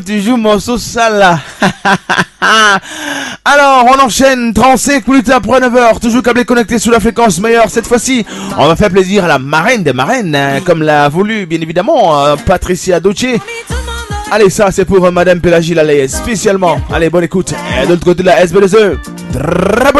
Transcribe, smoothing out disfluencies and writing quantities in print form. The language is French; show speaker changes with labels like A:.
A: Tu joues morceau sale là. Alors on enchaîne 35 minutes après 9h. Toujours câblé connecté sous la fréquence meilleure. Cette fois-ci on va faire plaisir à la marraine des marraines, comme l'a voulu bien évidemment Patricia Doce. Allez, ça c'est pour Madame Pélagie Lalaye spécialement. Allez, bonne écoute. Et de l'autre côté de la SB2E, très bonne